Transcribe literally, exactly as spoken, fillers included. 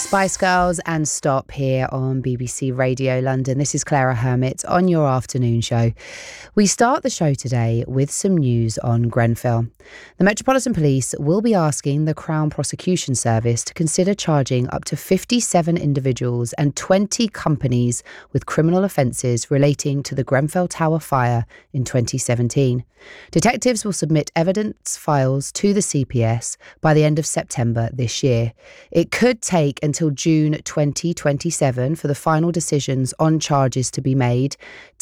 Spice Girls and Stop here on B B C Radio London. This is Clara Hermit on your afternoon show. We start the show today with some news on Grenfell. The Metropolitan Police will be asking the Crown Prosecution Service to consider charging up to fifty-seven individuals and twenty companies with criminal offences relating to the Grenfell Tower fire in twenty seventeen. Detectives will submit evidence files to the C P S by the end of September this year. It could take until June twenty twenty-seven for the final decisions on charges to be made.